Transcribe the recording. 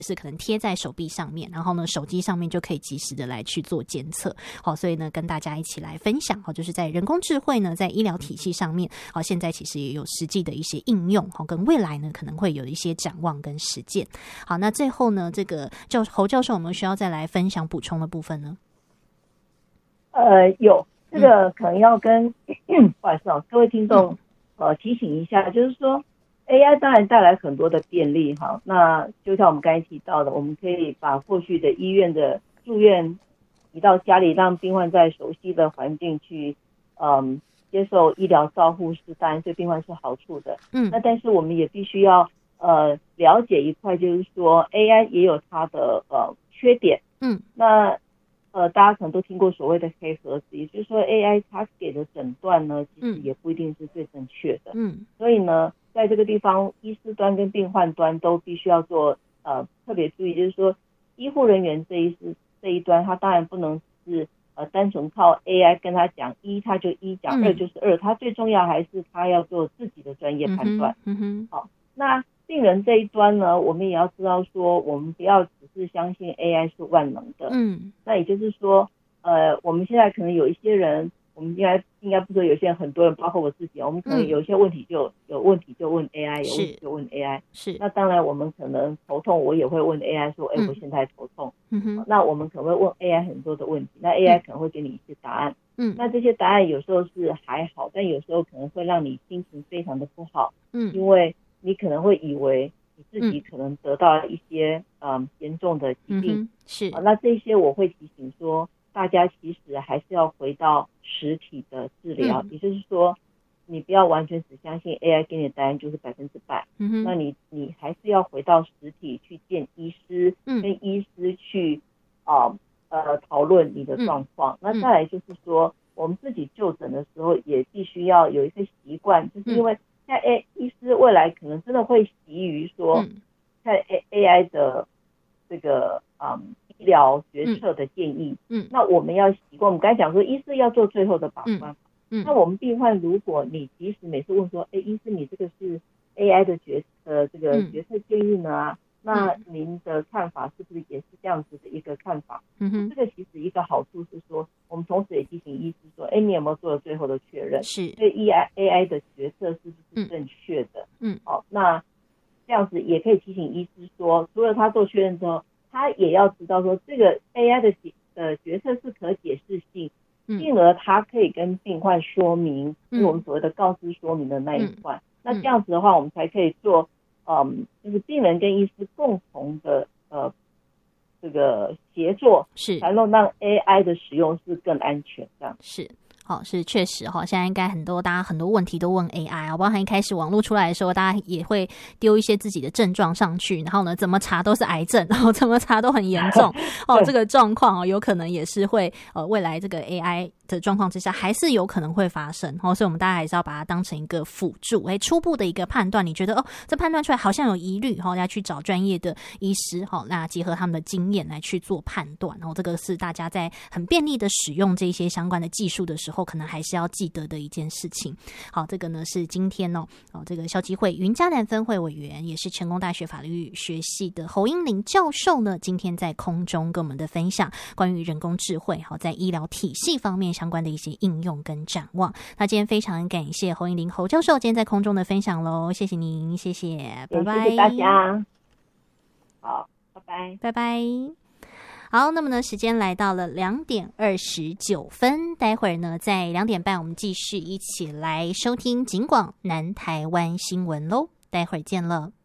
是可能贴在手臂上面，然后呢手机上面就可以及时的来去做监测。好，所以呢跟大家一起来分享，就是在人工智慧呢在医疗体系上面，现在其实也有实际的一些应用，跟未来呢可能会有一些展望跟实践。好，那最后呢这个侯教授有没有需要再来分享补充的部分呢？ 有，这个可能要跟不好意思各位听众提醒一下，就是说 AI 当然带来很多的便利哈，那就像我们刚才提到的，我们可以把过去的医院的住院移到家里，让病患在熟悉的环境去接受医疗照护，是当然对病患是好处的。那但是我们也必须要了解一块，就是说 AI 也有它的缺点。那大家可能都听过所谓的黑盒子，也就是说 AI 它给的诊断呢，其实也不一定是最正确的。所以呢，在这个地方，医师端跟病患端都必须要做特别注意，就是说医护人员这一端，他当然不能是单纯靠 AI 跟他讲一他就一，讲二就是二，他最重要还是他要做自己的专业判断。好，那病人这一端呢，我们也要知道说，我们不要只是相信 AI 是万能的。那也就是说，我们现在可能有一些人，我们应该不说有些人，很多人，包括我自己，我们可能有一些问题就有问题就问 AI， 有问题就问 AI。是。那当然，我们可能头痛，我也会问 AI 说，我现在头痛。那我们可能会问 AI 很多的问题，那 AI 可能会给你一些答案。那这些答案有时候是还好，但有时候可能会让你心情非常的不好。因为你可能会以为你自己可能得到一些严重的疾病。是。那这些我会提醒说，大家其实还是要回到实体的治疗，也就是说，你不要完全只相信 AI 给你的答案就是100%。那你还是要回到实体去见医师，跟医师去讨论你的状况。那再来就是说，我们自己就诊的时候也必须要有一个习惯，就是因为在医师未来可能真的会习于说，在 AI 的这个医疗决策的建议。那我们要习惯，我们刚才讲说，医师要做最后的把关。那我们病患，如果你即使每次问说，医师你这个是 AI 的这个决策建议呢？那您的看法是不是也是这样子的一个看法？这个其实一个好处是说，我们同时也提醒医师说，你有没有做了最后的确认？是对 AI 的决策是不是正确的？那这样子也可以提醒医师说，除了他做确认之后，他也要知道说，这个 AI 的决策是可解释性，进而他可以跟病患说明，就是我们所谓的告知说明的那一块。那这样子的话，我们才可以做就是病人跟医师共同的这个协作，是才能让 AI 的使用是更安全这样。 是。是确实现在应该大家很多问题都问 AI 包含一开始网络出来的时候，大家也会丢一些自己的症状上去，然后呢怎么查都是癌症，然后怎么查都很严重这个状况有可能也是会未来这个 AI 的状况之下还是有可能会发生所以我们大家还是要把它当成一个辅助初步的一个判断，你觉得这判断出来好像有疑虑要去找专业的医师那结合他们的经验来去做判断，然后这个是大家在很便利的使用这些相关的技术的时候可能还是要记得的一件事情。好，这个呢是今天这个消基会云嘉南分会委员，也是成功大学法律学系的侯英玲教授呢，今天在空中跟我们的分享关于人工智慧在医疗体系方面相关的一些应用跟展望。那今天非常感谢侯英玲侯教授今天在空中的分享咯，谢谢您，谢谢，拜拜， 谢谢大家，好，拜拜， 拜拜。好，那么呢，时间来到了2:29，待会儿呢，在2点半我们继续一起来收听警广南台湾新闻喽，待会儿见了。